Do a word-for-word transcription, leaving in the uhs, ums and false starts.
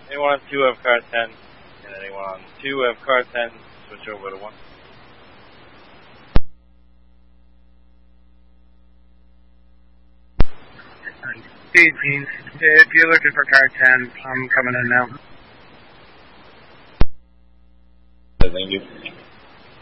Anyone on two have car ten, and anyone on two have car ten, switch over to one. eighteen. If you're looking for car ten, I'm coming in now. Thank you.